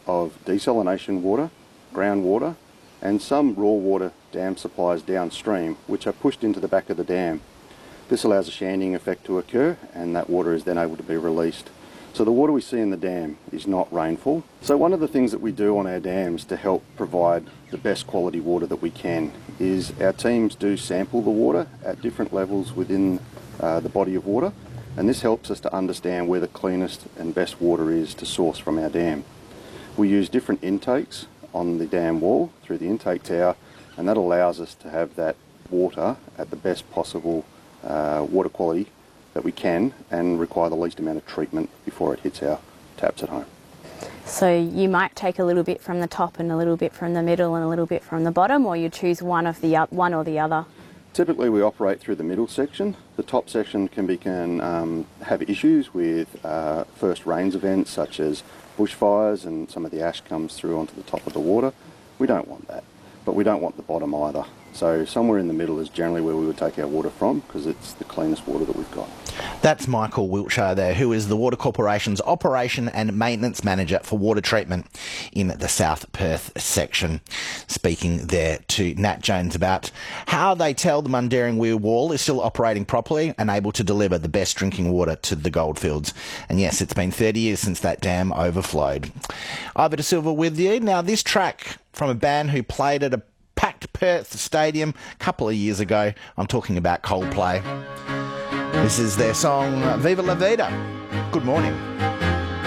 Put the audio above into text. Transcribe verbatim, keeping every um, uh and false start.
of desalination water, groundwater, and some raw water dam supplies downstream, which are pushed into the back of the dam. This allows a shandying effect to occur, and that water is then able to be released. So the water we see in the dam is not rainfall. So one of the things that we do on our dams to help provide the best quality water that we can is our teams do sample the water at different levels within uh, the body of water, and this helps us to understand where the cleanest and best water is to source from our dam. We use different intakes on the dam wall through the intake tower, and that allows us to have that water at the best possible uh, water quality that we can and require the least amount of treatment before it hits our taps at home. So you might take a little bit from the top and a little bit from the middle and a little bit from the bottom, or you choose one of the one or the other? Typically we operate through the middle section. The top section can, be, can um, have issues with uh, first rains events such as bushfires, and some of the ash comes through onto the top of the water. We don't want that, but we don't want the bottom either. So somewhere in the middle is generally where we would take our water from, because it's the cleanest water that we've got. That's Michael Wiltshire there, who is the Water Corporation's Operation and Maintenance Manager for water treatment in the South Perth section. Speaking there to Nat Jones about how they tell the Mundaring Weir Wall is still operating properly and able to deliver the best drinking water to the goldfields. And yes, it's been thirty years since that dam overflowed. Ivor De Silva with you. Now, this track from a band who played at a packed Perth stadium a couple of years ago. I'm talking about Coldplay. This is their song Viva La Vida. Good morning.